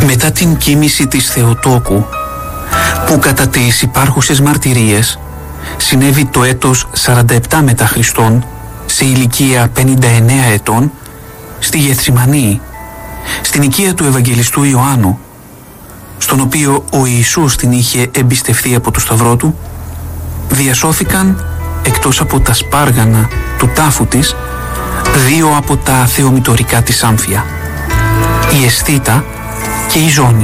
Μετά την κοίμηση της Θεοτόκου, που κατά τις υπάρχουσες μαρτυρίες συνέβη το έτος 47 μετά Χριστόν, σε ηλικία 59 ετών, στη Γεθσιμανή, στην οικία του Ευαγγελιστού Ιωάννου, στον οποίο ο Ιησούς την είχε εμπιστευθεί από το σταυρό του, διασώθηκαν εκτός από τα σπάργανα του τάφου της 2 από τα θεομητορικά της άμφια, η Αισθήτα και η Ζώνη.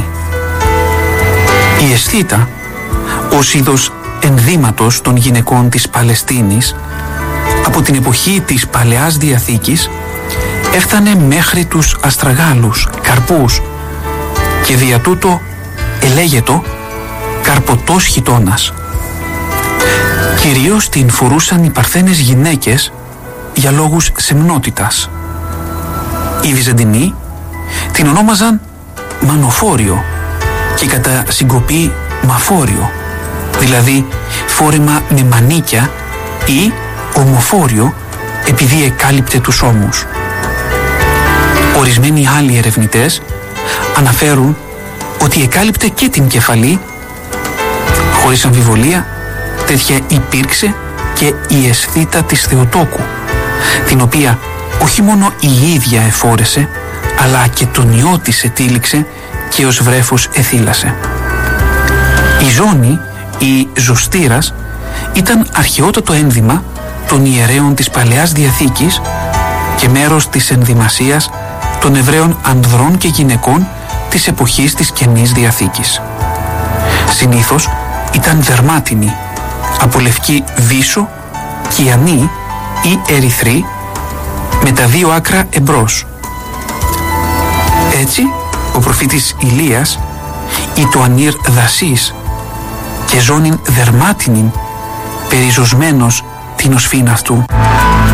Η Αισθήτα, ως είδος ενδύματος των γυναικών της Παλαιστίνης, από την εποχή της Παλαιάς Διαθήκης έφτανε μέχρι τους αστραγάλους, καρπούς, και δια τούτο ελέγετο καρποτός χιτώνας. Κυρίως την φορούσαν οι παρθένες γυναίκες για λόγους σεμνότητας. Οι Βυζαντινοί την ονόμαζαν μανοφόριο και κατά συγκοπή μαφόριο, δηλαδή φόρεμα με μανίκια, ή ομοφόριο επειδή εκάλυπτε τους ώμους. Ορισμένοι άλλοι ερευνητές αναφέρουν ότι εκάλυπτε και την κεφαλή. Χωρίς αμφιβολία τέτοια υπήρξε και η Αισθήτα της Θεοτόκου, την οποία όχι μόνο η ίδια εφόρεσε, αλλά και τον ιό της ετύλιξε και ως βρέφος εθύλασε. Η Ζώνη, η Ζωστήρας, ήταν αρχαιότατο ένδυμα των ιερέων της Παλαιάς Διαθήκης και μέρος της ενδυμασίας των Εβραίων ανδρών και γυναικών της εποχής της Καινής Διαθήκης. Συνήθως ήταν δερμάτινη, από λευκή βύσσο, κυανή ή ερυθρή, με τα 2 άκρα εμπρός. Έτσι, ο προφήτης Ηλίας ή το ανήρ δασής και ζώνην δερμάτινην περιζωσμένος την οσφήν αυτού.